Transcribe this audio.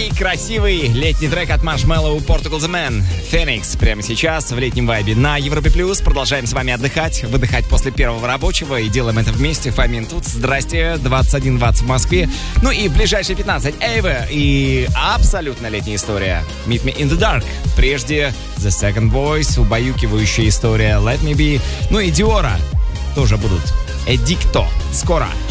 Новый красивый летний трек от Marshmello Portugal The Man Phoenix прямо сейчас в летнем вайбе на Европе Плюс. Продолжаем с вами отдыхать, выдыхать после первого рабочего и делаем это вместе. Фомин тут, здрасте, 21:20 в Москве. Ну и в ближайшие 15 Эйва и абсолютно летняя история Meet Me in the Dark. Прежде The Second Voice, убаюкивающая история Let Me Be. Ну и Диора тоже будут. Эдикто. Скоро.